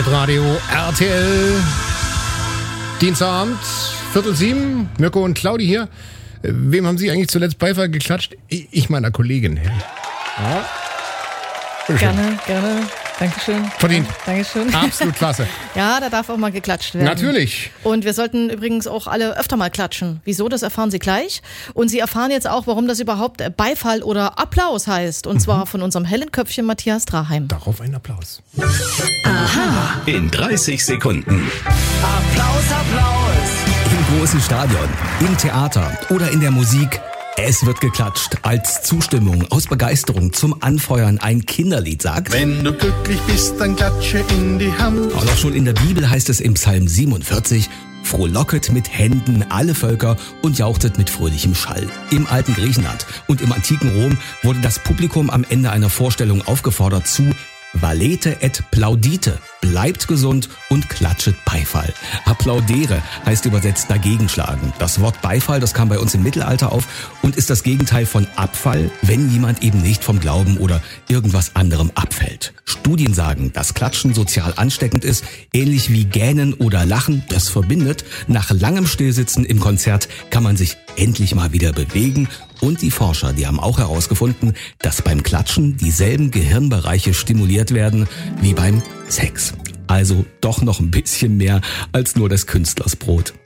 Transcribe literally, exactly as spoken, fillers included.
Hitradio R T L. Dienstagabend, Viertel sieben. Mirko und Claudi hier. Wem haben Sie eigentlich zuletzt Beifall geklatscht? Ich meiner Kollegin. Ja. Gerne, gerne. Dankeschön. Verdient. Ja, Dankeschön. Absolut klasse. Ja, da darf auch mal geklatscht werden. Natürlich. Und wir sollten übrigens auch alle öfter mal klatschen. Wieso, das erfahren Sie gleich. Und Sie erfahren jetzt auch, warum das überhaupt Beifall oder Applaus heißt. Und mhm. zwar von unserem hellen Köpfchen Matthias Draheim. Darauf ein Applaus. Aha. In dreißig Sekunden. Applaus, Applaus. Im großen Stadion, im Theater oder in der Musik. Es wird geklatscht als Zustimmung, aus Begeisterung zum Anfeuern. Ein Kinderlied sagt: Wenn du glücklich bist, dann klatsche in die Hand. Und auch schon in der Bibel heißt es im Psalm siebenundvierzig: Frohlocket mit Händen alle Völker und jauchzet mit fröhlichem Schall. Im alten Griechenland und im antiken Rom wurde das Publikum am Ende einer Vorstellung aufgefordert zu Valete et plaudite, bleibt gesund und klatschet Beifall. Applaudere heißt übersetzt dagegen schlagen. Das Wort Beifall, das kam bei uns im Mittelalter auf und ist das Gegenteil von Abfall, wenn jemand eben nicht vom Glauben oder irgendwas anderem abfällt. Studien sagen, dass Klatschen sozial ansteckend ist, ähnlich wie Gähnen oder Lachen, das verbindet. Nach langem Stillsitzen im Konzert kann man sich endlich mal wieder bewegen. Und die Forscher, die haben auch herausgefunden, dass beim Klatschen dieselben Gehirnbereiche stimuliert werden wie beim Sex. Also doch noch ein bisschen mehr als nur des Künstlers Brot.